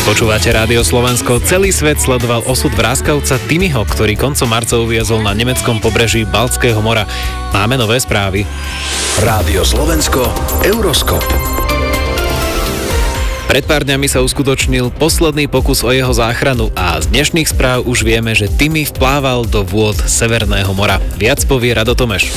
Počúvate Rádio Slovensko. Celý svet sledoval osud vráskavca Timmyho, ktorý koncom marca uviazol na nemeckom pobreží Baltského mora. Máme nové správy. Rádio Slovensko, Euroskop. Pred pár dňami sa uskutočnil posledný pokus o jeho záchranu a z dnešných správ už vieme, že Timmy vplával do vôd Severného mora. Viac povie Rado Tomeš.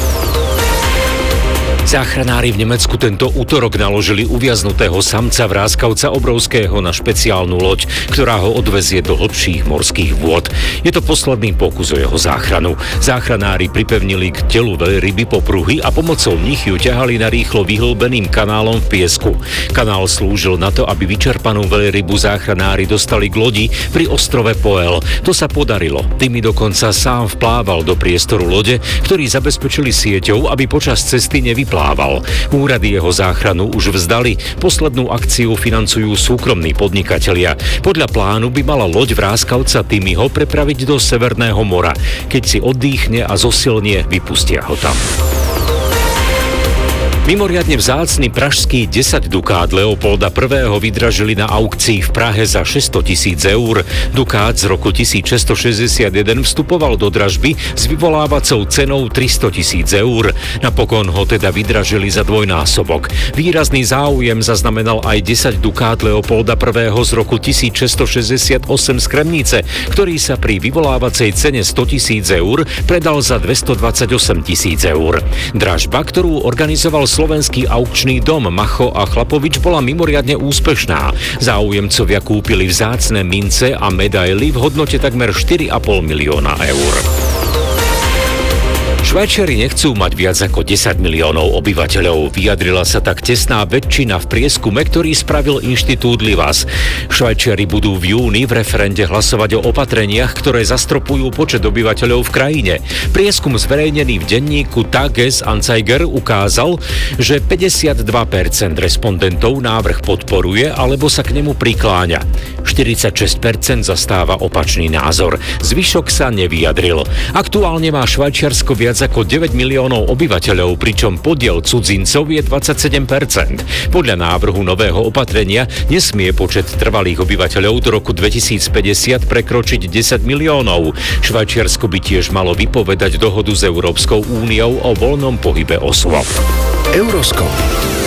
Záchranári v Nemecku tento utorok naložili uviaznutého samca vráskavca obrovského na špeciálnu loď, ktorá ho odvezie do hlbších morských vôd. Je to posledný pokus o jeho záchranu. Záchranári pripevnili k telu veľryby popruhy a pomocou nich ju ťahali na rýchlo vyhlbeným kanálom v piesku. Kanál slúžil na to, aby vyčerpanú veľrybu záchranári dostali k lodi pri ostrove Poel. To sa podarilo. Timmy dokonca sám vplával do priestoru lode, ktorý zabezpečili sieťou, aby počas cesty nevyplával. Úrady jeho záchranu už vzdali. Poslednú akciu financujú súkromní podnikatelia. Podľa plánu by mala loď vráskavca Timmyho prepraviť do Severného mora. Keď si oddychne a zosilnie, vypustia ho tam. Mimoriadne vzácny pražský 10 dukát Leopolda I. vydražili na aukcii v Prahe za 600 000 eur. Dukát z roku 1661 vstupoval do dražby s vyvolávacou cenou 300 000 eur. Napokon ho teda vydražili za dvojnásobok. Výrazný záujem zaznamenal aj 10 dukát Leopolda I. z roku 1668 z Kremnice, ktorý sa pri vyvolávacej cene 100 000 eur predal za 228 000 eur. Dražba, ktorú organizoval slovenský aukčný dom Macho a Chlapovič, bola mimoriadne úspešná. Záujemcovia kúpili vzácne mince a medaily v hodnote takmer 4,5 milióna eur. Švajčiari nechcú mať viac ako 10 miliónov obyvateľov. Vyjadrila sa tak tesná väčšina v prieskume, ktorý spravil inštitút Livas. Švajčiari budú v júni v referende hlasovať o opatreniach, ktoré zastropujú počet obyvateľov v krajine. Prieskum zverejnený v denníku Tages-Anzeiger ukázal, že 52% respondentov návrh podporuje alebo sa k nemu prikláňa. 46% zastáva opačný názor. Zvyšok sa nevyjadril. Aktuálne má Švajčiarsko viac ako 9 miliónov obyvateľov, pričom podiel cudzincov je 27%. Podľa návrhu nového opatrenia nesmie počet trvalých obyvateľov do roku 2050 prekročiť 10 miliónov. Švajčiarsko by tiež malo vypovedať dohodu s Európskou úniou o voľnom pohybe osôb. Euroskop.